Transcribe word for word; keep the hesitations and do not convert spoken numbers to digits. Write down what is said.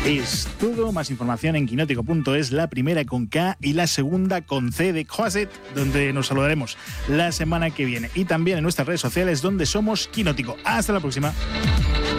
Es todo. Más información en quinótico punto es, la primera con K y la segunda con C de Coaset, donde nos saludaremos la semana que viene. Y también en nuestras redes sociales, donde somos Quinótico. Hasta la próxima.